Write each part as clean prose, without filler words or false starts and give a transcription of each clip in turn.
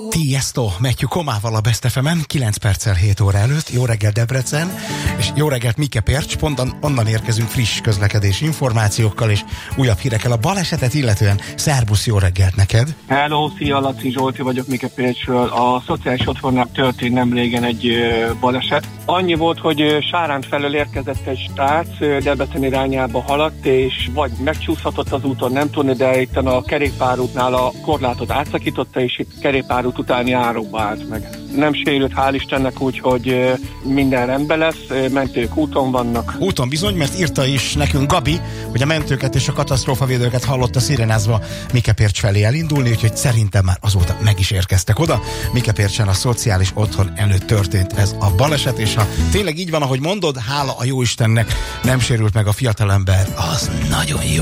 Tiesto, Matthew Komával a Best FM-en, 9 perccel 7 óra előtt. Jó reggel Debrecen, és jó reggelt Mike Percs, pont onnan érkezünk friss közlekedési információkkal és újabb hírekkel a balesetet illetően. Szerbusz, jó reggelt neked! Hello, szia, Laci Zsolti vagyok Mike Percsről. A szociális otthonnál történt nem régen egy baleset. Annyi volt, hogy Sáránt felől érkezett egy srác, Debrecen irányába haladt, és vagy megcsúszhatott az úton, nem tudni, de itt a kerékpárútnál a korlátot átszakította, és itt kerékpárút utáni árokba állt meg. Nem sérült, hál' Istennek, úgyhogy minden rendben lesz, mentők úton vannak. Úton bizony, mert írta is nekünk Gabi, hogy a mentőket és a katasztrófavédőket hallotta szirénázva Mike Percs felé elindulni, úgyhogy szerintem már azóta meg is érkeztek oda. Mike Percsen a szociális otthon előtt történt ez a baleset, és ha tényleg így van, ahogy mondod, hála a jóistennek nem sérült meg a fiatalember, az nagyon jó.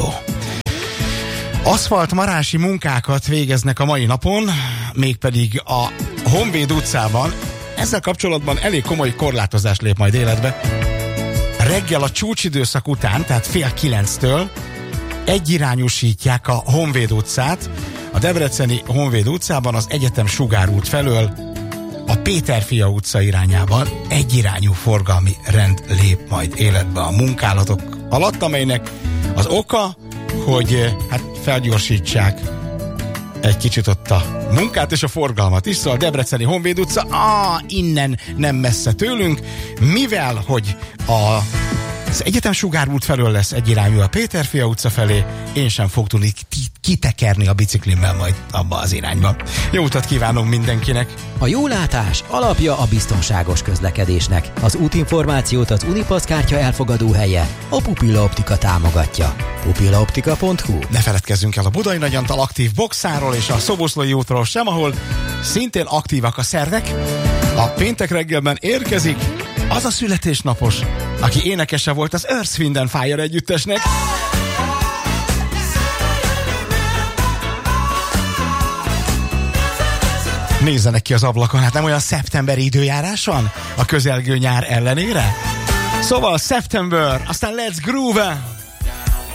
Aszfaltmarási munkákat végeznek a mai napon, mégpedig a Honvéd utcában. Ezzel kapcsolatban elég komoly korlátozás lép majd életbe. Reggel a csúcsidőszak után, tehát 8:30-től egyirányúsítják a Honvéd utcát. A debreceni Honvéd utcában az Egyetem Sugár út felől a Péterfia utca irányában egyirányú forgalmi rend lép majd életbe a munkálatok alatt, amelynek az oka, hogy hát felgyorsítsák egy kicsit ott a munkát és a forgalmat is, szóval a debreceni Honvéd utca, innen nem messze tőlünk, mivel hogy az Egyetem Sugár út felől lesz egyirányú a Péterfia utca felé, én sem fog tudni kitekerni a biciklimmel majd abba az irányba. Jó utat kívánunk mindenkinek! A jó látás alapja a biztonságos közlekedésnek. Az útinformációt az Unipass kártya elfogadó helye, a Pupilla Optika támogatja. pupillaoptika.hu. Ne feledkezzünk el a Budai Nagy Antal aktív boxáról és a Szoboszlói útról sem, ahol szintén aktívak a szervek. A péntek reggelben érkezik az a születésnapos, aki énekese volt az Earth, Wind and Fire együttesnek. Nézzenek ki az ablakon, hát nem olyan szeptemberi időjárás van a közelgő nyár ellenére? Szóval September, aztán Let's Groove!